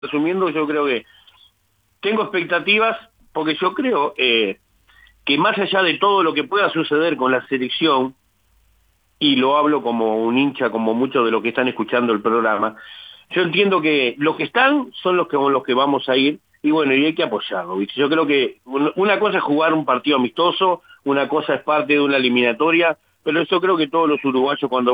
Resumiendo, yo creo que tengo expectativas porque yo creo que más allá de todo lo que pueda suceder con la selección, y lo hablo como un hincha, como muchos de los que están escuchando el programa, yo entiendo que los que están son los que con los que vamos a ir, y bueno, y hay que apoyarlo, ¿viste? Yo creo que una cosa es jugar un partido amistoso, una cosa es parte de una eliminatoria, pero yo creo que todos los uruguayos cuando